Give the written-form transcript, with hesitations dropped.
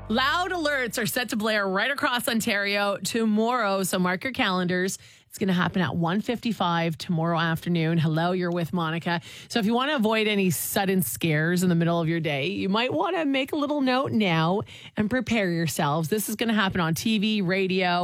Loud alerts are set to blare right across Ontario tomorrow, so mark your calendars. It's going to happen at 1:55 tomorrow afternoon. Hello, you're with Monica. So if you want to avoid any sudden scares in the middle of your day, you might want to make a little note now and prepare yourselves. This is going to happen on TV, radio,